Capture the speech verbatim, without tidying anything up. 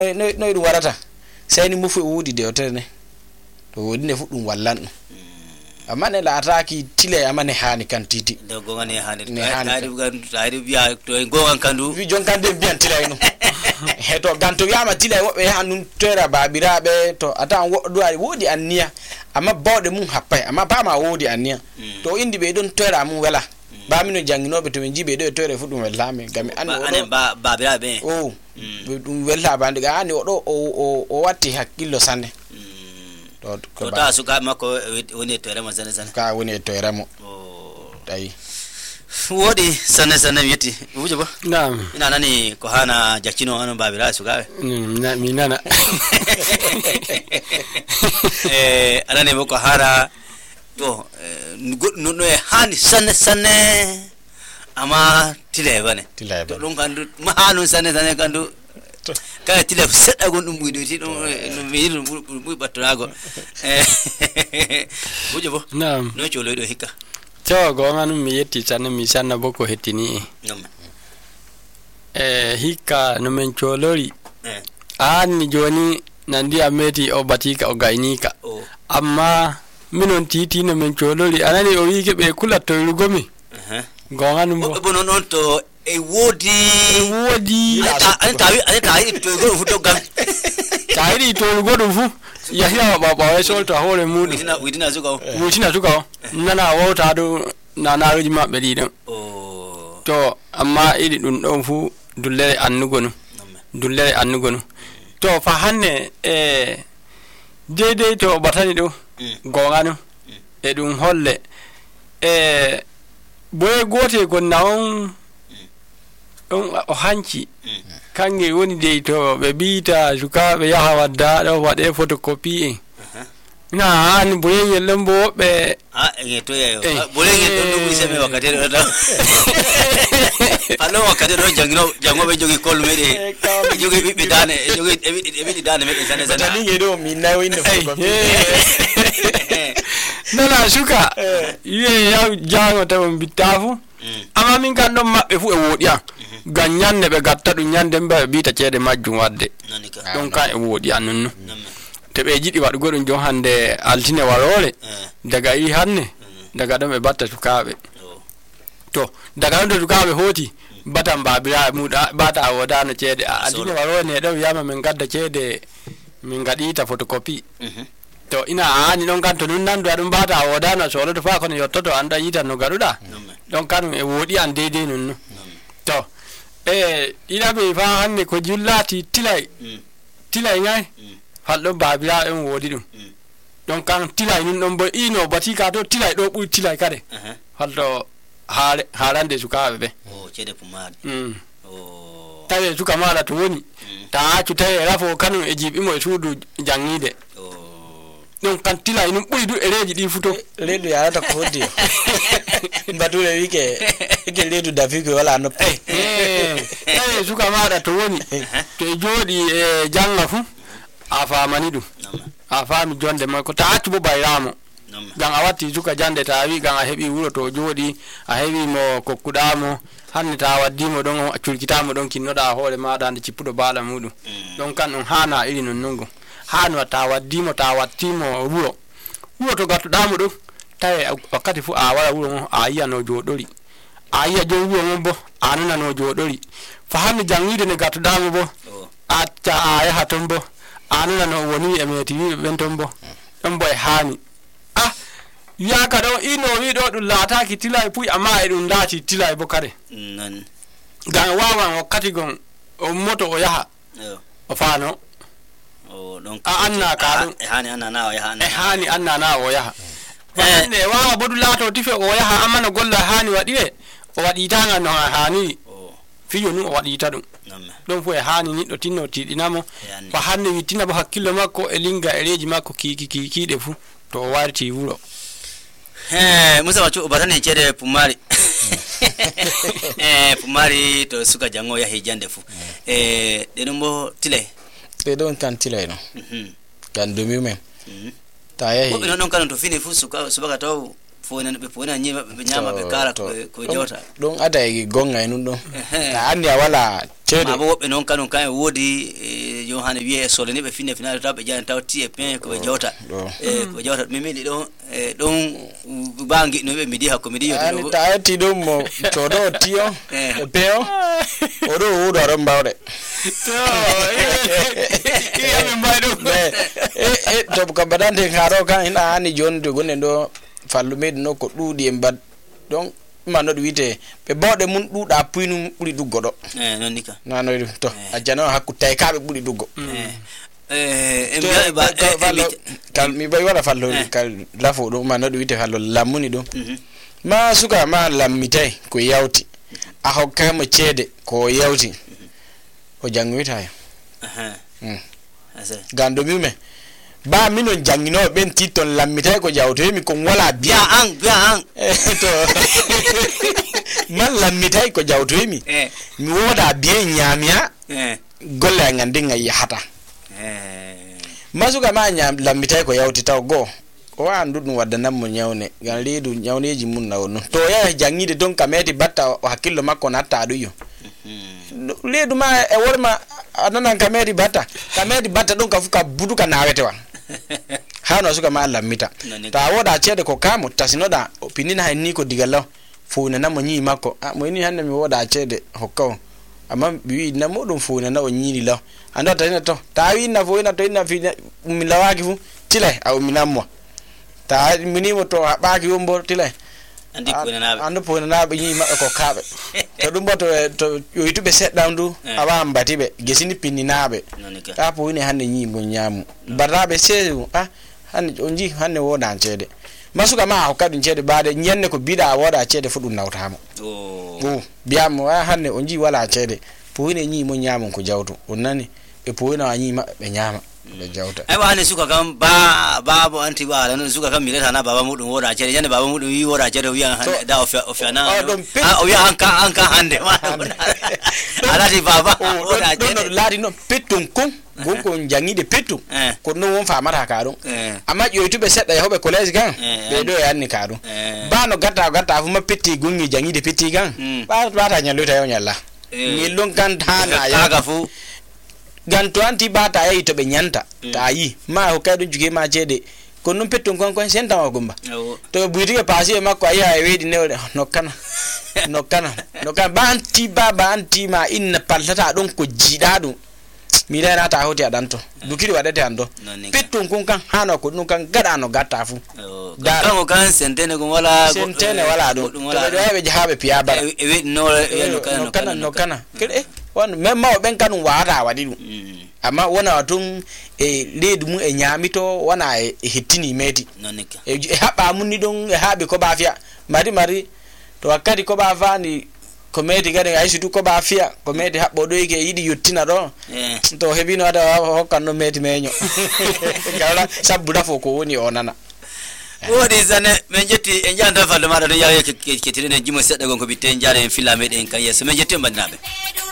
no no dum warata sai ni mufu wudi de otene to wodi ne fuddum wallan amma ne la ataki tile amane hani kan titi do gongane hani tayri gan tayri biya to gongan kandu vi jon kande biyan tile no heto ganto yama tile wobbe hanun tera babirabe to atan woddu ari wodi anniya amma bawde mun happai amma ba ma wodi anniya to indi be don tera mun wala ba mino janginobe to min jibe do tore fuddum wallame gami an ane ba babirabe o dum wella bande ga ani odo o o watti hakkillo sanne to ko ta suka mako woni tore mo sanne sanne ka woni tore mo o dai wodi sanne sanne yeti wuje ba na'am ina nani ko hana jakino anu babira suka na mi nana eh anane ko hara to no no hani sanne sanne ama tile bane tile to dum kandu ma hanu sanne sanne kandu ka tile sedda gon dum buido ti dum no mi dum bu batrago eh wuje bo na'am no cholo do hikka to gonganu mi yetti sanne mi sanna boko hetini eh hikka no men cholori eh anni joni nandi ameti o batika o gainika oh amma minon titi no men cholori anani o wike be kulato rugomi eh gonganu mo bono non to e wodi e wodi an tawi an tawi to go fu dogam tawi to go dum fu ya hiya baba e solta hore mudu widina widina zuga widina zuga nana wota do nana ruji mabbe didon oh to amma idi dum don fu dulle annugonu dulle annugonu to fa hanne e dede to batani do gonganu e dum holle e boye gote gonna on on o hanci kange woni de to be biita juka be yaha wadda do wade photocopy en na an boye yelembo be ah e to ya boye to dum se me wakati do allo wakati do jangino jango be jogi kol mede jogi bibbe dane jogi e bibbe dane me sana sana tani ngedo minna winno photocopy nana suka ye ya jango to bitafu ama min kan don mabbe fu e wodiya ganyanne be gatta dum nyande mba biita cede majjum wadde don ka e wodi annun te be jidi wadu godon jon hande altine warore daga yi hanne daga dum e batta sukabe to daga ndo sukabe hoti batam babira muda bata wodana cede altine warore ne do yama min gadda cede min gadita photocopy to ina ani non kan to nun nan do dum bata wodana so do fa kono yotto anda yita no garuda don kan e wodi an dede nun to eh ina be fa hanne ko jullati tilai tilai ngai faldo babira en wodi dum don kan tilai nun don bo ino batika to tilai do bu tilai kade faldo haare haarande sukabe be oh cede pumade mm oh tawe suka mala to woni ta acu tawe rafo kanu e jibi mo e suudu jangide oh non kan tilai nun buri du ereji di futo redu yarata ko hodi batule wike ike redu dafiko wala no eh eh suka mala to woni to jodi e janga fu afa manidu afa mi jonde mako ta acu bo bayramo gan awati suka jande tawi gan a hebi wuro to jodi a hebi mo kokkudamo hanne ta waddimo don culkitamo don kinnoda hoore maada ande cippudo bala mudu don kan on hana iri non nongo hanu ta waddimo ta wattimo wuro wuro to gattudamo do tawe wakati fu a wala wuro a yiya no jodori a yiya jo wuro mon bo anana no jodori fa hanne jangide ne gattudamo bo a ta a yaha ton bo anana no woni e meti ben ton bo don boy hani ya ka do ino wi do dum lataki tilai pu amma e dum lati tilai bo kare nan ga wawan wakati gon o moto o yaha o fano o don a anna ka dum e hani anna na o yaha e hani anna na o yaha e ne wawa bodu lato tife o yaha amma no golla hani wadire o wadi tanga no hani o fiyo nu o wadi tadum don fu e hani ni do tinno tidinamo fa hanne witina bo hakkilo makko e linga e reji makko kiki kiki de fu to o warti wuro eh musa wacho batane cede pumari eh pumari to suka jango ya hejande fu eh denumbo tile te don kan tile no mhm kan dumi men mhm ta yahi ko non kan to fini fu suka suka to fu nan be fu nan nyima be nyama be kala ko jota don ada yi gonga nun don ta andi wala ma bo be non kanon kan wodi Johan wiye sole ne be finne final ta be jan tawti e pen ko be jawta e ko jawta mi mi don don bangi no be midi hakko midi yodo ani ta ti dum mo to do tio e peo odo odo ron bawde to e mi mbaydo e e to ko badande ngaro kan ina ani jon do gonne do fallume no ko dudi e bad donc mano do wite be bawde mun duda puinu buri duggodo eh non nika nano to ajano hakku tay kaabe buri duggo eh e ba kal mi bay wala fallo kal lafo do mano do wite fallo lamuni do ma suka ma lammitay ko yawti a hokka mo cede ko yawti o jangwita aha mm asa gando mi me ba mino jangino ben titon lammitay ko jawto mi ko wala biya an biya an to man lammitay ko jawto mi mi woda biye nyamia golle ngande ngai hata masuka ma nyam lammitay ko yawti taw go o andu wadda nammo nyawne gan leedu nyawneji mun nawno to ya jangide don kameti batta hakillo makko natta aduyo leedu ma e worma anana kameti batta kameti batta don ka fuka buduka nawete wa hano suka ma lammita ta woda cede ko kamo tasinoda opinina hanni ko digalo funa na mo nyi makko mo ni hanne mi woda cede hokko amma bi na modum funa na o nyiri law ando tane to ta wi na fo ina to ina fi mi lawaki fu tile aw minammo ta minimo to baaki wombo tile andi ko nanabe ando po nanabe nyi makko ko kaabe to dum boto to yoytube sedda ndu awa mbatibe gesini pinninabe ta po ni hanne nyi mo nyamu barabe seju ah hanne onji hanne woda cede masuka ma ho kadin cede baade nyenne ko bida woda cede fudun nawtamo oh biamo ah hanne onji wala cede po ni nyi mo nyamu ko jawtu onnani e po na nyi ma be nyama be jawta ai ba ne suka kan ba babu anti ba nan suka kan mileta na baba mudun woda cede yanne baba mudun wi woda cede wiyan da ofia ofia na o wiya an kan an kan hande ma ala di baba woda cede ladi no petun kun gonko jangide petu ko no won famata ka don amma yoytube sedda yahobe college gan be do yanni ka don bano gata gata fu ma petti gongi jangide petti gan ba ba ta nyalota yo nyalla ni lon kan tana ya ga fu ganto anti bata yayi to be nyanta tayi ma ho kadu juge ma cede ko non petton kon kon senta ma gumba to buitige pasi e makko ayi ay wedi ne no kana no kana no kan banti baba anti ma inna pallata don ko jida dum mi dara ta hoti adanto dukiri wadete ando petton kon kan hano ko non kan gada no gatta fu da kan kan sentene ko wala sentene wala do to be be jahabe piya bara e wedi no no kana no kana kede won memma ben kan wada wadi dum amma wona watum e leedu mu e nyamito wona e hittini meti nonika e haba mun ni don e habi ko ba fiya mari mari to wakati ko ba fani ko meti gade ay situ ko ba fiya ko meti habbo do yike yidi yottina do to hebino ada hokkanno meti meño gala sabbuda fo ko woni onana wodi zane men jetti en janta fallo ma do yaye ke ke tirene jimo sedda gon ko bitte en jare en filla meden kan yeso men jetti bandinabe